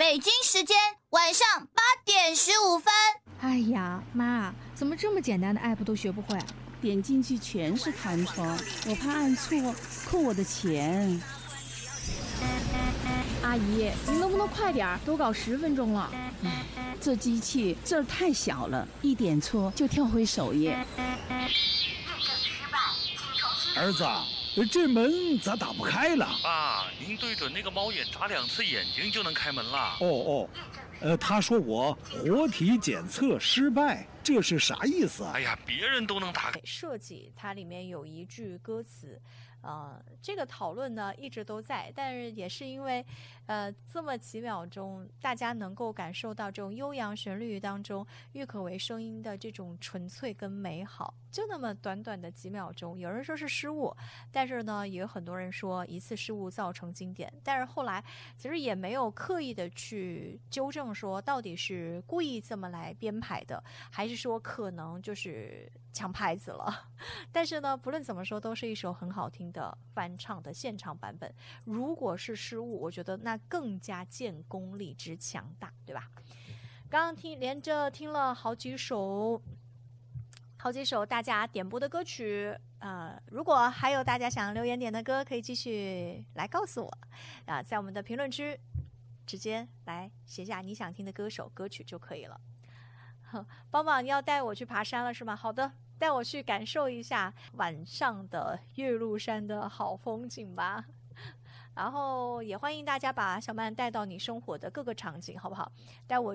北京时间晚上8:15。 哎呀，妈，怎么这么简单的 app 都学不会？ 点进去全是弹窗，我怕按错扣我的钱。 阿姨，您能不能快点？都搞10分钟了。 这机器字儿太小了，一点错就跳回首页。 儿子，这门咋打不开了？ 爸，您对准那个猫眼眨2次眼睛就能开门了。 他说我活体检测失败，这是啥意思啊？ 哎呀，别人都能打开。 设计它里面有一句歌词，这个讨论呢一直都在，但是也是因为，这么几秒钟，大家能够感受到这种悠扬旋律当中郁可唯声音的这种纯粹跟美好。就那么短短的几秒钟，有人说是失误，但是呢，也有很多人说一次失误造成经典。但是后来其实也没有刻意的去纠正说到底是故意这么来编排的，还是说可能就是抢拍子了。但是呢，不论怎么说，都是一首很好听的翻唱的现场版本。如果是失误，我觉得那更加见功力之强大，对吧？刚刚连着听了好几首大家点播的歌曲，如果还有大家想留言点的歌，可以继续来告诉我在我们的评论区直接来写下你想听的歌手歌曲就可以了。帮忙，你要带我去爬山了是吗？好的，带我去感受一下晚上的岳麓山的好风景吧。然后也欢迎大家把小曼带到你生活的各个场景，好不好？带我